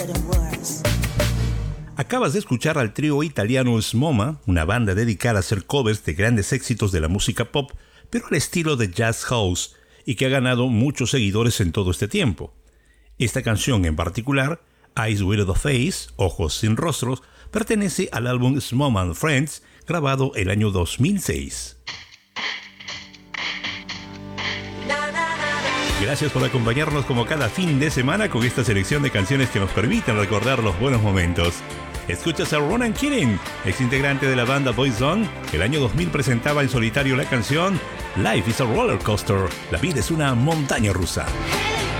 Acabas de escuchar al trío italiano Smoma, una banda dedicada a hacer covers de grandes éxitos de la música pop, pero al estilo de Jazz House, y que ha ganado muchos seguidores en todo este tiempo. Esta canción en particular, Eyes Without a Face, Ojos sin Rostros, pertenece al álbum Smoma and Friends, grabado el año 2006. Gracias por acompañarnos como cada fin de semana con esta selección de canciones que nos permiten recordar los buenos momentos. Escuchas a Ronan Keating, ex integrante de la banda Boyzone, que el año 2000 presentaba en solitario la canción Life is a Roller Coaster, la vida es una montaña rusa.